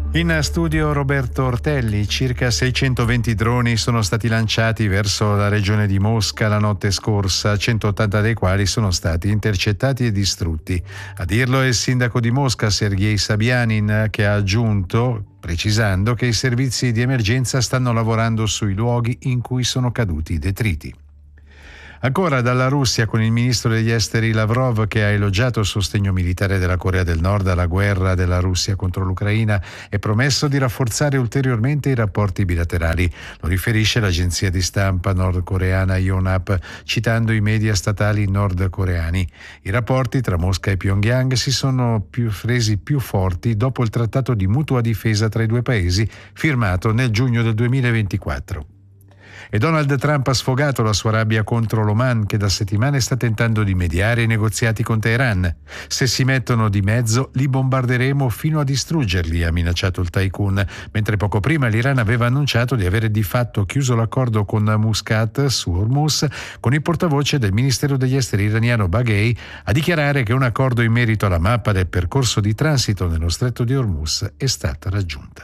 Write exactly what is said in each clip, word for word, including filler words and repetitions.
In studio Roberto Ortelli. Circa seicentoventi droni sono stati lanciati verso la regione di Mosca la notte scorsa, centottanta dei quali sono stati intercettati e distrutti. A dirlo è il sindaco di Mosca, Sergei Sabianin, che ha aggiunto, precisando che i servizi di emergenza stanno lavorando sui luoghi in cui sono caduti i detriti. Ancora dalla Russia, con il ministro degli esteri Lavrov che ha elogiato il sostegno militare della Corea del Nord alla guerra della Russia contro l'Ucraina e promesso di rafforzare ulteriormente i rapporti bilaterali. Lo riferisce l'agenzia di stampa nordcoreana Yonhap, citando i media statali nordcoreani. I rapporti tra Mosca e Pyongyang si sono più resi più forti dopo il trattato di mutua difesa tra i due paesi firmato nel giugno del duemilaventiquattro. E Donald Trump ha sfogato la sua rabbia contro l'Oman, che da settimane sta tentando di mediare i negoziati con Teheran. Se si mettono di mezzo li bombarderemo fino a distruggerli, ha minacciato il tycoon, mentre poco prima l'Iran aveva annunciato di avere di fatto chiuso l'accordo con Muscat su Hormuz, con il portavoce del Ministero degli Esteri iraniano Baghei a dichiarare che un accordo in merito alla mappa del percorso di transito nello stretto di Hormuz è stata raggiunta.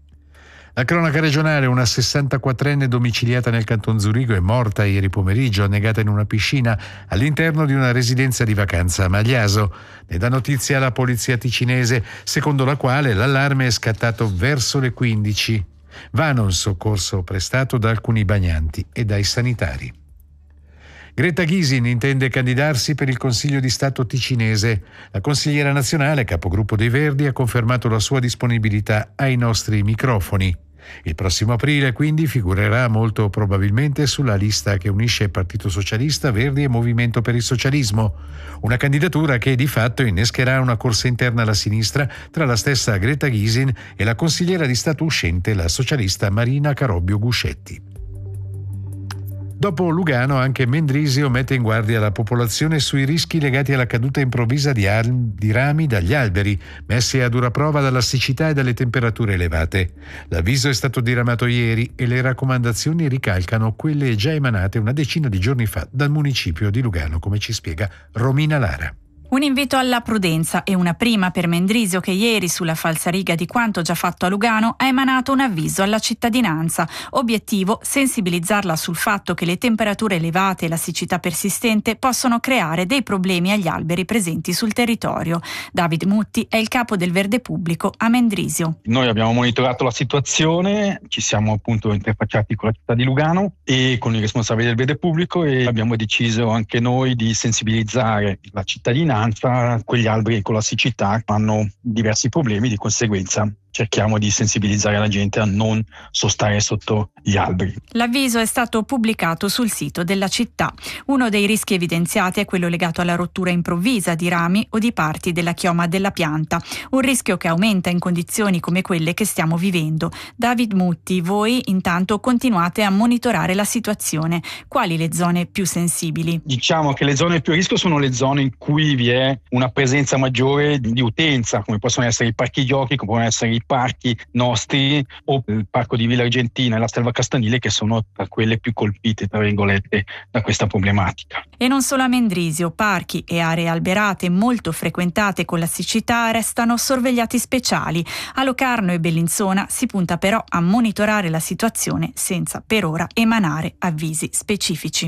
La cronaca regionale: una sessantaquattrenne domiciliata nel canton Zurigo è morta ieri pomeriggio annegata in una piscina all'interno di una residenza di vacanza a Magliaso. Ne dà notizia la polizia ticinese, secondo la quale l'allarme è scattato verso le quindici. Vano il soccorso prestato da alcuni bagnanti e dai sanitari. Greta Gysin intende candidarsi per il Consiglio di Stato ticinese. La consigliera nazionale, capogruppo dei Verdi, ha confermato la sua disponibilità ai nostri microfoni. Il prossimo aprile, quindi, figurerà molto probabilmente sulla lista che unisce Partito Socialista, Verdi e Movimento per il Socialismo. Una candidatura che di fatto innescherà una corsa interna alla sinistra tra la stessa Greta Gysin e la consigliera di Stato uscente, la socialista Marina Carobbio Guscetti. Dopo Lugano, anche Mendrisio mette in guardia la popolazione sui rischi legati alla caduta improvvisa di, ar- di rami dagli alberi, messi a dura prova dalla siccità e dalle temperature elevate. L'avviso è stato diramato ieri e le raccomandazioni ricalcano quelle già emanate una decina di giorni fa dal municipio di Lugano, come ci spiega Romina Lara. Un invito alla prudenza e una prima per Mendrisio, che ieri, sulla falsariga di quanto già fatto a Lugano, ha emanato un avviso alla cittadinanza. Obiettivo: sensibilizzarla sul fatto che le temperature elevate e la siccità persistente possono creare dei problemi agli alberi presenti sul territorio. David Mutti è il capo del Verde Pubblico a Mendrisio. Noi abbiamo monitorato la situazione, ci siamo appunto interfacciati con la città di Lugano e con i responsabili del Verde Pubblico e abbiamo deciso anche noi di sensibilizzare la cittadinanza. Quegli alberi con la siccità hanno diversi problemi, di conseguenza cerchiamo di sensibilizzare la gente a non sostare sotto gli alberi. L'avviso è stato pubblicato sul sito della città. Uno dei rischi evidenziati è quello legato alla rottura improvvisa di rami o di parti della chioma della pianta, un rischio che aumenta in condizioni come quelle che stiamo vivendo. David Mutti, voi intanto continuate a monitorare la situazione. Quali le zone più sensibili? Diciamo che le zone più a rischio sono le zone in cui vi è una presenza maggiore di utenza, come possono essere i parchi giochi, come possono essere i parchi nostri o il parco di Villa Argentina e la Selva Castanile, che sono tra quelle più colpite, tra virgolette, da questa problematica. E non solo a Mendrisio, parchi e aree alberate molto frequentate con la siccità restano sorvegliati speciali. A Locarno e Bellinzona si punta però a monitorare la situazione senza per ora emanare avvisi specifici.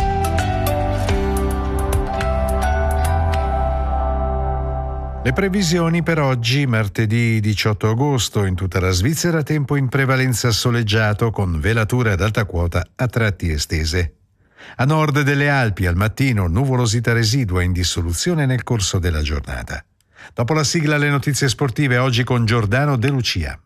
Le previsioni per oggi, martedì diciotto agosto: in tutta la Svizzera tempo in prevalenza soleggiato con velature ad alta quota a tratti estese. A nord delle Alpi al mattino nuvolosità residua in dissoluzione nel corso della giornata. Dopo la sigla le notizie sportive, oggi con Giordano De Lucia.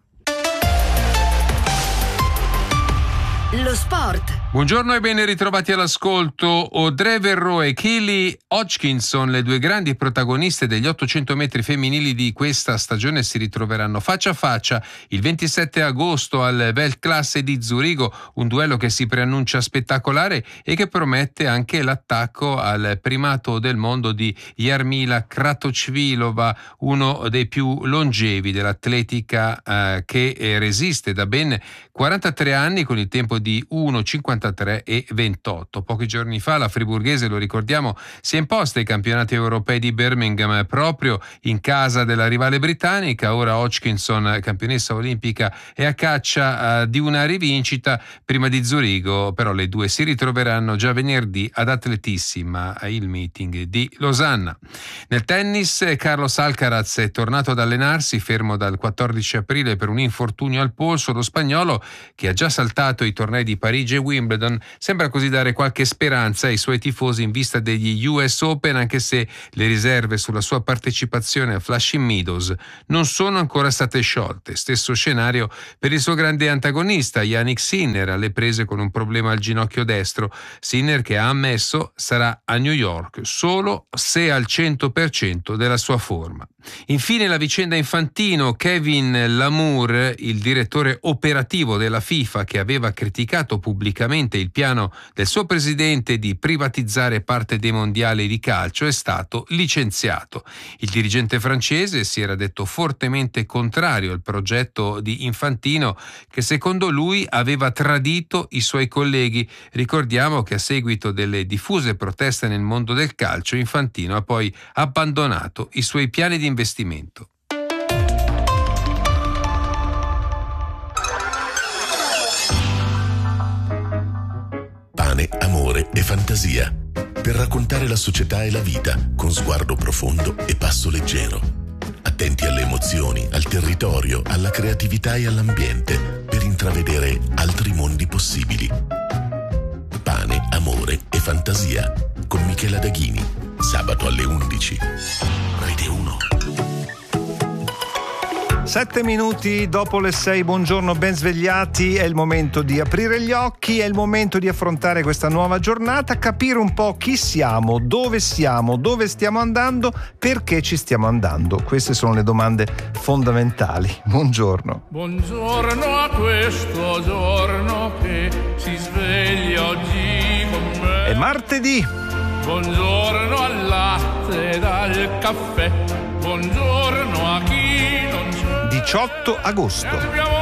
Lo sport. Buongiorno e ben ritrovati all'ascolto. Audrey Verreau e Kelly Hodgkinson, le due grandi protagoniste degli ottocento metri femminili di questa stagione, si ritroveranno faccia a faccia il ventisette agosto al Weltklasse di Zurigo, un duello che si preannuncia spettacolare e che promette anche l'attacco al primato del mondo di Jarmila Kratochvilova, uno dei più longevi dell'atletica eh, che resiste da ben quarantatré anni con il tempo di uno cinquantatré e ventotto. Pochi giorni fa la friburghese, lo ricordiamo, si è imposta ai campionati europei di Birmingham proprio in casa della rivale britannica. Ora Hodgkinson, campionessa olimpica, è a caccia uh, di una rivincita prima di Zurigo, però le due si ritroveranno già venerdì ad Atletissima, il meeting di Losanna. Nel tennis, Carlos Alcaraz è tornato ad allenarsi, fermo dal quattordici aprile per un infortunio al polso. Lo spagnolo, che ha già saltato i tornei di Parigi e Wimbledon, sembra così dare qualche speranza ai suoi tifosi in vista degli U S Open, anche se le riserve sulla sua partecipazione a Flushing Meadows non sono ancora state sciolte. Stesso scenario per il suo grande antagonista Jannik Sinner, alle prese con un problema al ginocchio destro. Sinner, che ha ammesso, sarà a New York solo se al cento per cento della sua forma. Infine la vicenda Infantino. Kevin Lamour, il direttore operativo della FIFA, che aveva criticato pubblicamente il piano del suo presidente di privatizzare parte dei mondiali di calcio, è stato licenziato. Il dirigente francese si era detto fortemente contrario al progetto di Infantino, che secondo lui aveva tradito i suoi colleghi. Ricordiamo che a seguito delle diffuse proteste nel mondo del calcio, Infantino ha poi abbandonato i suoi piani di investimento. Pane, amore e fantasia, per raccontare la società e la vita con sguardo profondo e passo leggero. Attenti alle emozioni, al territorio, alla creatività e all'ambiente, per intravedere altri mondi possibili. Pane, amore e fantasia, con Michela Daghini, sabato alle undici. Rete uno. Sette minuti dopo le sei, buongiorno, ben svegliati, è il momento di aprire gli occhi, è il momento di affrontare questa nuova giornata, capire un po' chi siamo, dove siamo, dove stiamo andando, perché ci stiamo andando. Queste sono le domande fondamentali. Buongiorno. Buongiorno a questo giorno che si sveglia oggi con me. È martedì. Buongiorno al latte e al caffè. Buongiorno a chi non c'è. diciotto agosto.